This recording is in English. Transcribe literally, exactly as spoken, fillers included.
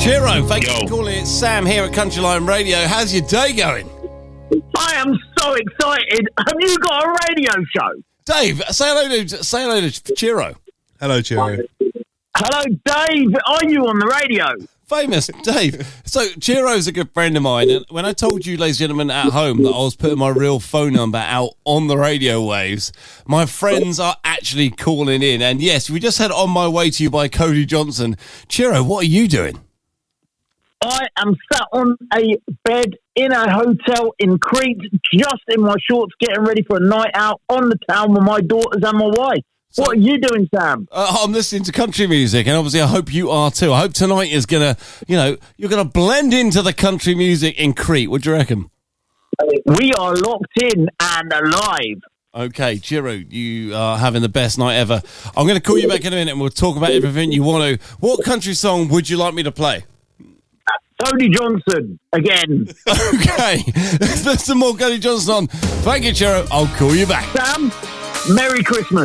Chiro, thank Yo. you for calling. It's Sam here at Countryline Radio. How's your day going? I am so excited. Have you got a radio show? Dave, say hello to, say hello to Chiro. Hello, Chiro. Hello, Dave. Are you on the radio? Famous Dave. So Chiro's a good friend of mine, and when I told you, ladies and gentlemen, at home that I was putting my real phone number out on the radio waves, my friends are actually calling in. And yes, we just had On My Way to You by Cody Johnson. Chiro, what are you doing? I am sat on a bed in a hotel in Crete, just in my shorts, getting ready for a night out on the town with my daughters and my wife. So, what are you doing, Sam? Uh, I'm listening to country music, and obviously I hope you are too. I hope tonight is going to, you know, you're going to blend into the country music in Crete. What do you reckon? We are locked in and alive. Okay, Chiro, you are having the best night ever. I'm going to call you back in a minute, and we'll talk about everything you want to. What country song would you like me to play? Cody Johnson, again. Okay, there's some more Cody Johnson on. Thank you, Chiro. I'll call you back. Sam, Merry Christmas.